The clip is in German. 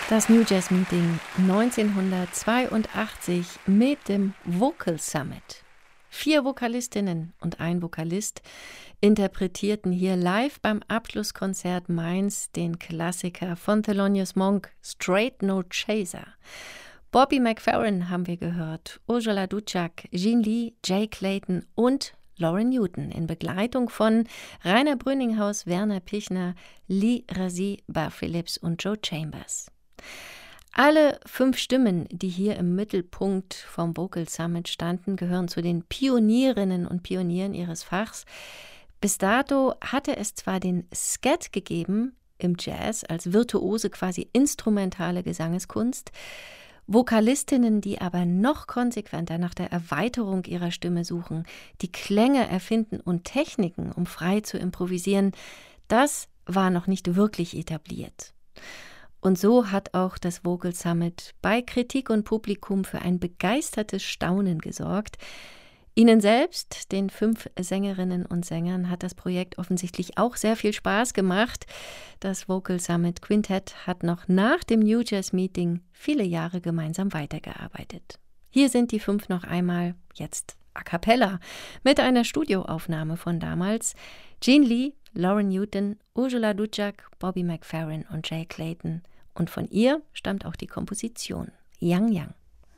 Das New Jazz Meeting 1982 mit dem Vocal Summit. 4 Vokalistinnen und ein Vokalist interpretierten hier live beim Abschlusskonzert Mainz den Klassiker von Thelonious Monk, Straight No Chaser. Bobby McFerrin haben wir gehört, Urszula Ducak, Gene Lee, Jay Clayton und Lauren Newton in Begleitung von Rainer Brüninghaus, Werner Pichner, Lee Razzie, Bar Phillips und Joe Chambers. Alle 5 Stimmen, die hier im Mittelpunkt vom Vocal Summit standen, gehören zu den Pionierinnen und Pionieren ihres Fachs. Bis dato hatte es zwar den Scat gegeben im Jazz als virtuose, quasi instrumentale Gesangeskunst, Vokalistinnen, die aber noch konsequenter nach der Erweiterung ihrer Stimme suchen, die Klänge erfinden und Techniken, um frei zu improvisieren, das war noch nicht wirklich etabliert. Und so hat auch das Vocal Summit bei Kritik und Publikum für ein begeistertes Staunen gesorgt. Ihnen selbst, den 5 Sängerinnen und Sängern, hat das Projekt offensichtlich auch sehr viel Spaß gemacht. Das Vocal Summit Quintett hat noch nach dem New Jazz Meeting viele Jahre gemeinsam weitergearbeitet. Hier sind die 5 noch einmal, jetzt a cappella, mit einer Studioaufnahme von damals. Gene Lee, Lauren Newton, Urszula Ducak, Bobby McFerrin und Jay Clayton. Und von ihr stammt auch die Komposition Yang Yang.